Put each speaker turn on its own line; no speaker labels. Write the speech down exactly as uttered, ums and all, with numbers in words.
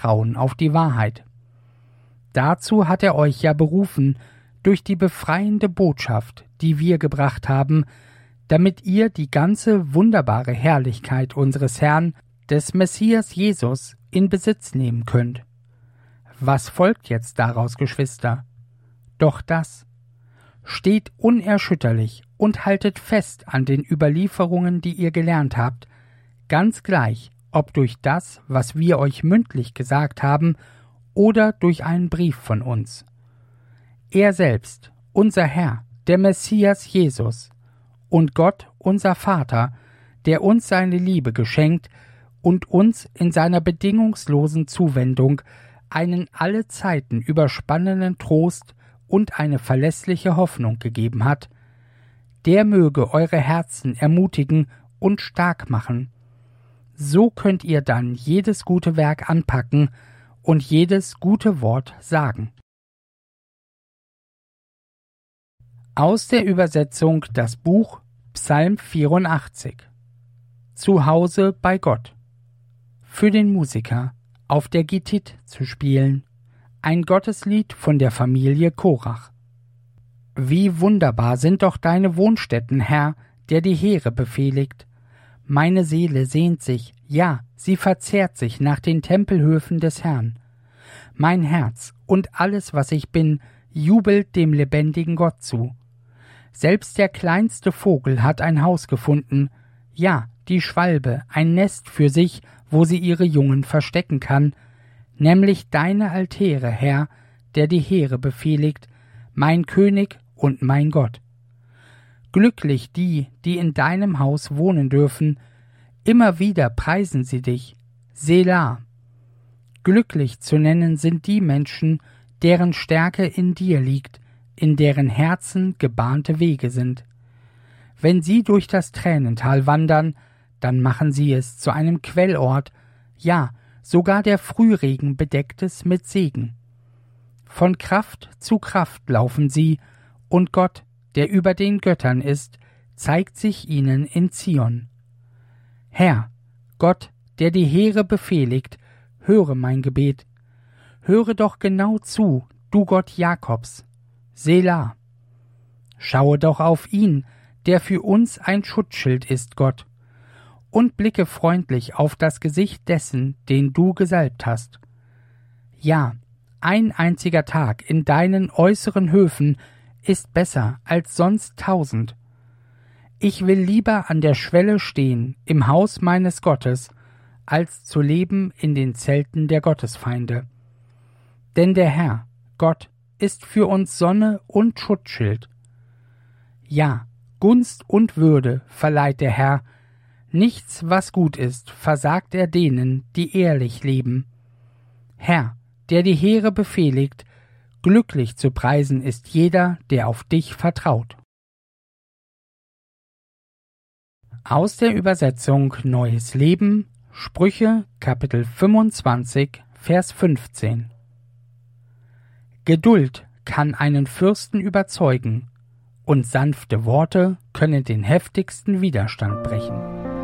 Vertrauen auf die Wahrheit. Dazu hat er euch ja berufen, durch die befreiende Botschaft, die wir gebracht haben, damit ihr die ganze wunderbare Herrlichkeit unseres Herrn, des Messias Jesus, in Besitz nehmen könnt. Was folgt jetzt daraus, Geschwister? Doch das: Steht unerschütterlich und haltet fest an den Überlieferungen, die ihr gelernt habt, ganz gleich, ob durch das, was wir euch mündlich gesagt haben, oder durch einen Brief von uns. Er selbst, unser Herr, der Messias Jesus, und Gott, unser Vater, der uns seine Liebe geschenkt und uns in seiner bedingungslosen Zuwendung einen alle Zeiten überspannenden Trost und eine verlässliche Hoffnung gegeben hat, der möge eure Herzen ermutigen und stark machen. So könnt ihr dann jedes gute Werk anpacken und jedes gute Wort sagen. Aus der Übersetzung das Buch Psalm vierundachtzig. Zu Hause bei Gott. Für den Musiker auf der Gittit zu spielen. Ein Gotteslied von der Familie Korach. Wie wunderbar sind doch deine Wohnstätten, Herr, der die Heere befehligt. Meine Seele sehnt sich, ja, sie verzehrt sich nach den Tempelhöfen des Herrn. Mein Herz und alles, was ich bin, jubelt dem lebendigen Gott zu. Selbst der kleinste Vogel hat ein Haus gefunden, ja, die Schwalbe ein Nest für sich, wo sie ihre Jungen verstecken kann, nämlich deine Altäre, Herr, der die Heere befehligt, mein König und mein Gott. Glücklich die, die in deinem Haus wohnen dürfen, immer wieder preisen sie dich, Selah. Glücklich zu nennen sind die Menschen, deren Stärke in dir liegt, in deren Herzen gebahnte Wege sind. Wenn sie durch das Tränental wandern, dann machen sie es zu einem Quellort, ja, sogar der Frühregen bedeckt es mit Segen. Von Kraft zu Kraft laufen sie, und Gott, der über den Göttern ist, zeigt sich ihnen in Zion. Herr, Gott, der die Heere befehligt, höre mein Gebet. Höre doch genau zu, du Gott Jakobs. Selah. Schaue doch auf ihn, der für uns ein Schutzschild ist, Gott, und blicke freundlich auf das Gesicht dessen, den du gesalbt hast. Ja, ein einziger Tag in deinen äußeren Höfen ist besser als sonst tausend. Ich will lieber an der Schwelle stehen im Haus meines Gottes, als zu leben in den Zelten der Gottesfeinde. Denn der Herr, Gott, ist für uns Sonne und Schutzschild. Ja, Gunst und Würde verleiht der Herr, nichts, was gut ist, versagt er denen, die ehrlich leben. Herr, der die Heere befehligt, glücklich zu preisen ist jeder, der auf dich vertraut. Aus der Übersetzung Neues Leben, Sprüche, Kapitel fünfundzwanzig, Vers fünfzehn. Geduld kann einen Fürsten überzeugen, und sanfte Worte können den heftigsten Widerstand brechen.